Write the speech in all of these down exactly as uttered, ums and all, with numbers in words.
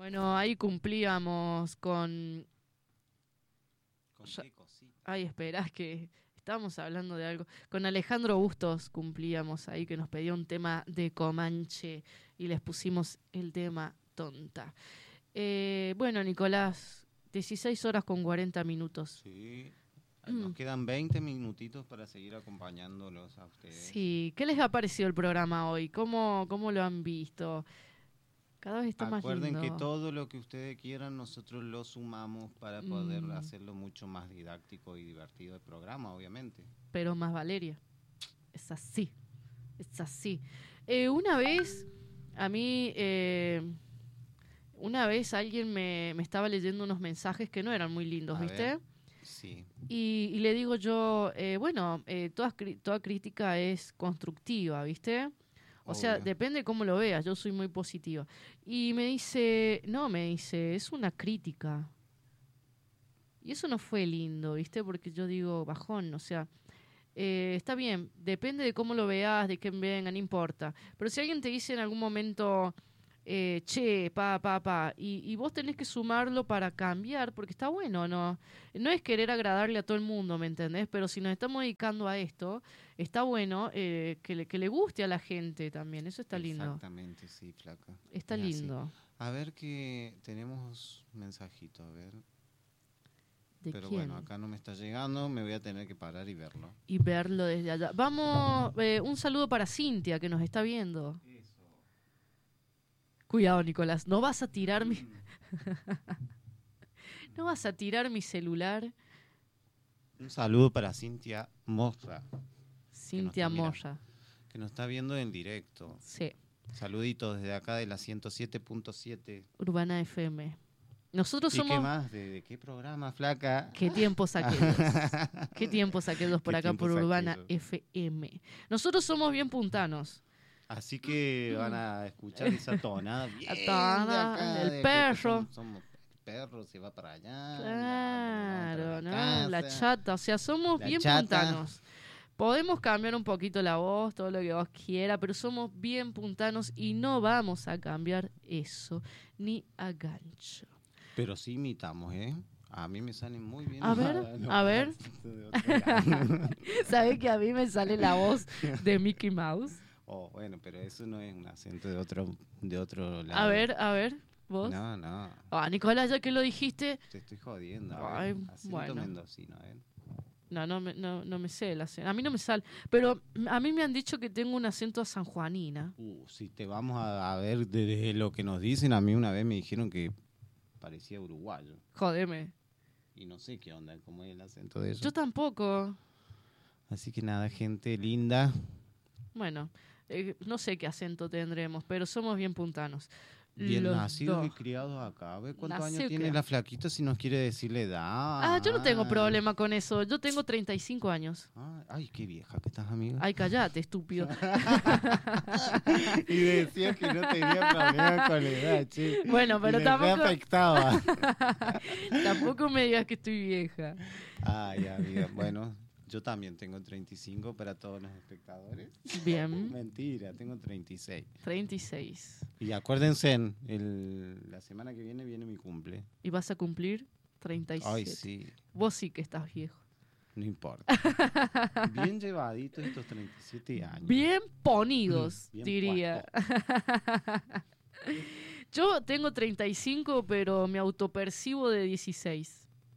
Bueno, ahí cumplíamos con... ¿Con qué cosita? Ay, esperás que estábamos hablando de algo. Con Alejandro Bustos cumplíamos ahí, que nos pedía un tema de Comanche y les pusimos el tema Tonta. Eh, bueno, Nicolás, dieciséis horas con cuarenta minutos. Sí, nos quedan veinte minutitos para seguir acompañándolos a ustedes. Sí, ¿qué les ha parecido el programa hoy? ¿Cómo, cómo lo han visto? Cada vez está más lindo. Acuerden que todo lo que ustedes quieran nosotros lo sumamos para poder Mm. hacerlo mucho más didáctico y divertido el programa, obviamente. Pero más Valeria. Es así. Es así. Eh, una vez, a mí, eh, una vez alguien me, me estaba leyendo unos mensajes que no eran muy lindos, A ¿viste? ver. Sí. Y, y le digo yo, eh, bueno, eh, toda, cri- toda crítica es constructiva, ¿viste? O sea, Obvio. depende de cómo lo veas, yo soy muy positiva. Y me dice, no, me dice, es una crítica. Y eso no fue lindo, ¿viste? Porque yo digo, bajón, o sea, eh, está bien, depende de cómo lo veas, de quién venga, no importa. Pero si alguien te dice en algún momento, eh, che, pa, pa, pa, y, y vos tenés que sumarlo para cambiar, porque está bueno, ¿no? No es querer agradarle a todo el mundo, ¿me entendés? Pero si nos estamos dedicando a esto, está bueno eh, que, le, que le guste a la gente también, eso está lindo. Exactamente, sí, flaca. Está Es así. lindo. A ver que tenemos mensajito, a ver. ¿De Pero quién? bueno, acá no me está llegando, me voy a tener que parar y verlo. Y verlo desde allá. Vamos, eh, un saludo para Cintia, que nos está viendo. Eso. Cuidado, Nicolás, no vas a tirar mi... no vas a tirar mi celular. Un saludo para Cintia Mosra, Cintia está mirando. Moya. que nos está viendo en directo. Sí, Saluditos desde acá de la ciento siete punto siete. Urbana F M. Nosotros ¿Y somos... qué más? ¿De, de qué programa, flaca? ¿Qué tiempos aquellos? ¿Qué tiempos aquellos por ¿Qué acá por tiempos Urbana aquellos? F M? Nosotros somos bien puntanos. Así que van a escuchar esa tonada bien La tonada, de acá, el de que perro. Somos, somos- el perro se va para allá. Claro, la, ¿no? La chata, o sea, somos La bien chata. puntanos. Podemos cambiar un poquito la voz, todo lo que vos quieras, pero somos bien puntanos y no vamos a cambiar eso, ni a gancho. Pero sí imitamos, ¿eh? A mí me salen muy bien. A los- ver, los a ver. acentos de otro lado. ¿Sabés que a mí me sale la voz de Mickey Mouse? Oh, bueno, pero eso no es un acento de otro, de otro lado. A ver, a ver, vos. No, no, Ah, Nicolás, ya que lo dijiste, te estoy jodiendo. A Ay, ver, acento bueno. mendocino, a ver. no, no me, no, no me sé el acento. A mí no me sale. Pero a mí me han dicho que tengo un acento sanjuanina. Uh, si te vamos a, a ver desde lo que nos dicen, a mí una vez me dijeron que parecía uruguayo. Jodeme. Y no sé qué onda, cómo es el acento de eso. Yo tampoco. Así que nada, gente linda. Bueno, eh, no sé qué acento tendremos, pero somos bien puntanos. Bien Los nacidos dos. y criados acá. A ver cuántos Nacido años y tiene criado. la flaquita si nos quiere decir la edad. Ah, yo no tengo problema con eso. Yo tengo treinta y cinco años. Ah, ay, qué vieja que estás, amiga. Ay, callate, estúpido. Y decía que no tenía problema con la edad, che. Bueno, pero Y le tampoco- reafectaba. Tampoco me digas que estoy vieja. Ay, amiga, bueno, yo también tengo treinta y cinco para todos los espectadores. Bien, Mentira, tengo treinta y seis. treinta y seis. Y acuérdense, el, la semana que viene viene mi cumple. ¿Y vas a cumplir treinta y siete? Ay, sí, Vos sí que estás viejo. no importa. Bien llevadito estos treinta y siete años. Bien ponidos, Bien diría. Yo tengo treinta y cinco, pero me autopercibo de dieciséis.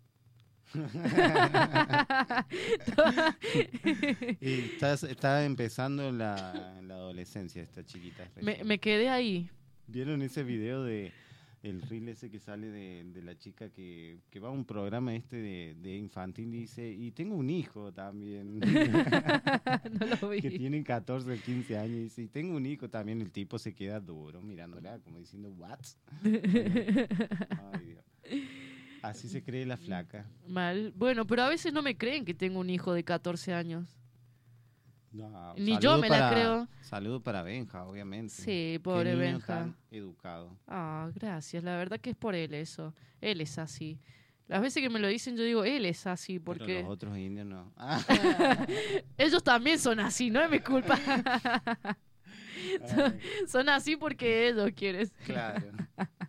Y estás, está empezando la, la adolescencia esta chiquita. me, recién. me quedé ahí. ¿Vieron ese video de el reel ese que sale de, de la chica que, que va a un programa este de, de infantil y dice, y tengo un hijo también, No lo vi. que tiene catorce o quince años, y dice, y tengo un hijo también, el tipo se queda duro mirándola como diciendo, ¿what? Ay, Dios. Así se cree la flaca. Mal. Bueno, pero a veces no me creen que tengo un hijo de catorce años. No, Ni saludo yo me la para- creo. Saludo para Benja, obviamente. Sí, pobre Qué niño Benja. tan educado. Ah, gracias. La verdad que es por él eso. Él es así. Las veces que me lo dicen yo digo, él es así, Pero porque los otros indios no. ellos también son así, no es mi culpa. son, son así porque ellos quieren. Claro.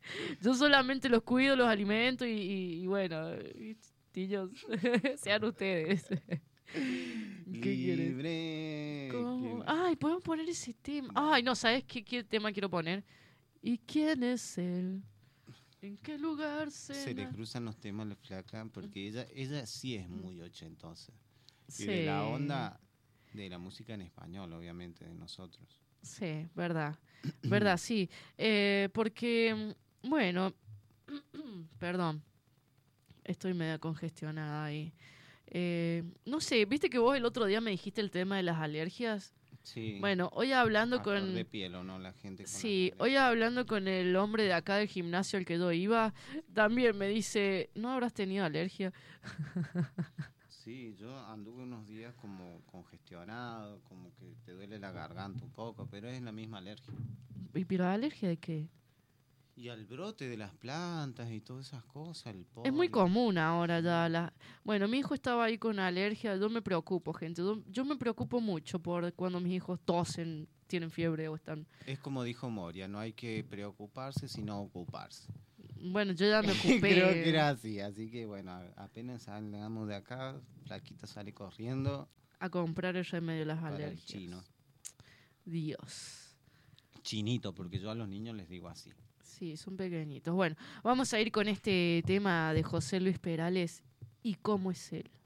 Yo solamente los cuido, los alimento y, y, y bueno, y, tíos, sean ustedes. ¿Qué quieres? Libre. ¿Cómo? ¿Quién? Ay, podemos poner ese tema. Ay, no, ¿sabes qué, qué tema quiero poner? ¿Y quién es él? ¿En qué lugar se, Se le na- cruzan los temas a la flaca porque ella, ella sí es muy ochentosa. Y Sí, de la onda de la música en español, obviamente, de nosotros. sí, verdad. Verdad, sí. Eh, porque, mm, bueno, perdón, estoy media congestionada ahí. Eh, no sé, viste que vos el otro día me dijiste el tema de las alergias. Sí. Bueno, hoy hablando A flor de con... piel, ¿o no? La gente con Sí, las hoy alergias. hablando con el hombre de acá del gimnasio al que yo iba, también me dice, ¿no habrás tenido alergia? Sí, yo anduve unos días como congestionado, como que te duele la garganta un poco, pero es la misma alergia. ¿Y pero alergia de qué? Y al brote de las plantas y todas esas cosas, el Es muy polen. común ahora ya. La... Bueno, mi hijo estaba ahí con alergia. Yo me preocupo, gente. Yo, yo me preocupo mucho por cuando mis hijos tosen, tienen fiebre o están... Es como dijo Moria, no hay que preocuparse sino ocuparse. Bueno, yo ya me ocupé. Creo que era así, así que bueno, a- apenas salgamos de acá, Flaquita sale corriendo A comprar el remedio de las para el alergias. chino. Dios. Chinito, porque yo a los niños les digo así. Sí, son pequeñitos. Bueno, vamos a ir con este tema de José Luis Perales. ¿Y cómo es él?